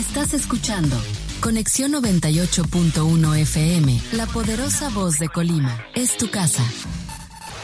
Estás escuchando Conexión 98.1 FM, la poderosa voz de Colima. Es tu casa.